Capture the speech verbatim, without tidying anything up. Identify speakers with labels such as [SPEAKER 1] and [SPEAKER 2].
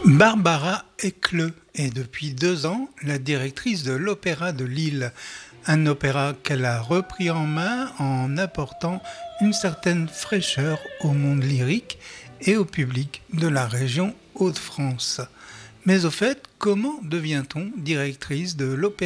[SPEAKER 1] Barbara Ecleux est depuis deux ans la directrice de l'Opéra de Lille, un opéra qu'elle a repris en main en apportant une certaine fraîcheur au monde lyrique et au public de la région Hauts-de-France. Mais au fait, comment devient-on directrice de l'Opéra de Lille ?